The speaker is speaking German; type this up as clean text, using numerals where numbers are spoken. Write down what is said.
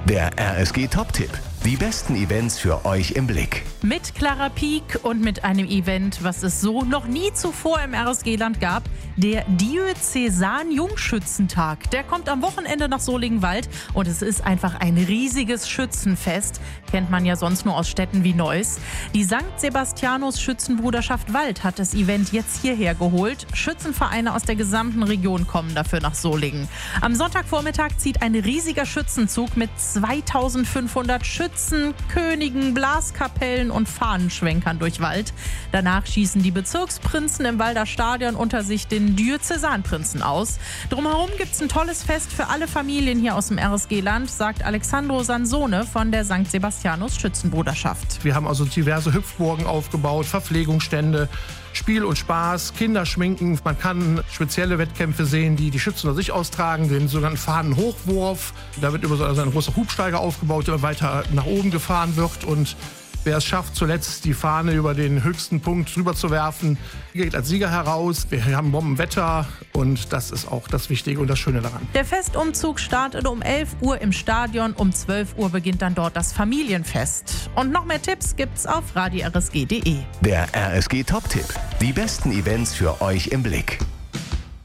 Der RSG Top-Tipp. Die besten Events für euch im Blick. Mit Clara Pieck und mit einem Event, was es so noch nie zuvor im RSG-Land gab, der Diözesan-Jungschützentag. Der kommt am Wochenende nach Soligenwald und es ist einfach ein riesiges Schützenfest. Kennt man ja sonst nur aus Städten wie Neuss. Die St. Sebastianus Schützenbruderschaft Wald hat das Event jetzt hierher geholt. Schützenvereine aus der gesamten Region kommen dafür nach Solingen. Am Sonntagvormittag zieht ein riesiger Schützenzug mit 2500 Schützen, Königen, Blaskapellen und Fahnenschwenkern durch Wald. Danach schießen die Bezirksprinzen im Walder Stadion unter sich den Diözesanprinzen aus. Drumherum gibt es ein tolles Fest für alle Familien hier aus dem RSG-Land, sagt Alexandro Sansone von der St. Sebastianus Schützenbruderschaft. Wir haben also diverse Hüpfburgen aufgebaut, Verpflegungsstände, Spiel und Spaß, Kinder schminken. Man kann spezielle Wettkämpfe sehen, die Schützen unter sich austragen, den sogenannten Fahnenhochwurf. Da wird über so ein großer Hubsteiger aufgebaut, der weiter nach oben gefahren wird. Und wer es schafft, zuletzt die Fahne über den höchsten Punkt rüber zu werfen, geht als Sieger heraus. Wir haben Bombenwetter und das ist auch das Wichtige und das Schöne daran. Der Festumzug startet um 11 Uhr im Stadion. Um 12 Uhr beginnt dann dort das Familienfest. Und noch mehr Tipps gibt's auf radiorsg.de. Der RSG Top-Tipp. Die besten Events für euch im Blick.